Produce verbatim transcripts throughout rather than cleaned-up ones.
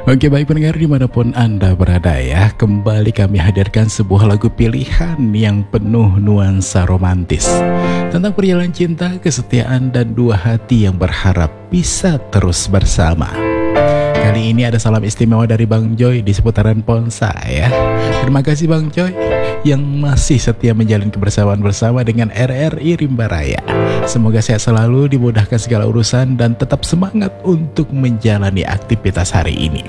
Oke, baik pendengar dimanapun Anda berada ya, kembali kami hadirkan sebuah lagu pilihan yang penuh nuansa romantis tentang perjalanan cinta, kesetiaan, dan dua hati yang berharap bisa terus bersama. Kali ini ada salam istimewa dari Bang Joy di seputaran Ponsa ya. Terima kasih Bang Joy yang masih setia menjalin kebersamaan bersama dengan R R I Rimba Raya. Semoga sehat selalu, dimudahkan segala urusan, dan tetap semangat untuk menjalani aktivitas hari ini.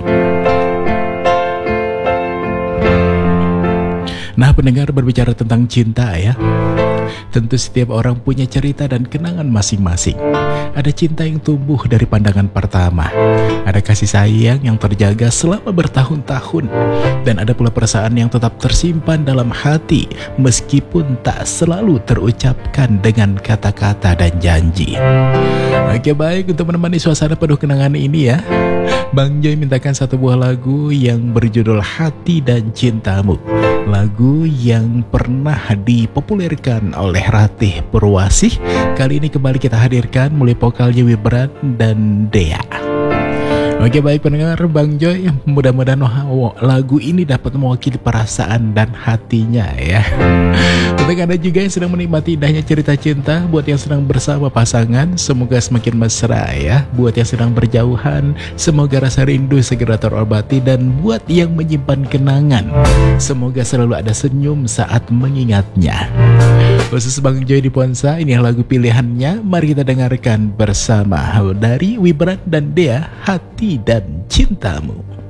Nah pendengar, berbicara tentang cinta ya, tentu setiap orang punya cerita dan kenangan masing-masing. Ada cinta yang tumbuh dari pandangan pertama, ada kasih sayang yang terjaga selama bertahun-tahun, dan ada pula perasaan yang tetap tersimpan dalam hati meskipun tak selalu terucapkan dengan kata-kata dan janji. Oke, baik, untuk menemani suasana penuh kenangan ini ya, Bang Joy mintakan satu buah lagu yang berjudul Hati dan Cintamu. Lagu yang pernah dipopulerkan oleh Ratih Purwasih. Kali ini kembali kita hadirkan mulai vokalnya Wibran dan Dea. Oke, baik pendengar, Bang Joy mudah-mudahan oh, lagu ini dapat mewakili perasaan dan hatinya ya. Untuk Anda juga yang sedang menikmati indahnya cerita cinta, buat yang sedang bersama pasangan, semoga semakin mesra ya. Buat yang sedang berjauhan, semoga rasa rindu segera terobati. Dan buat yang menyimpan kenangan, semoga selalu ada senyum saat mengingatnya. Khusus Bang Joy di Ponsa, ini lagu pilihannya. Mari kita dengarkan bersama dari Wibran dan Dea, Hati dan Cintamu.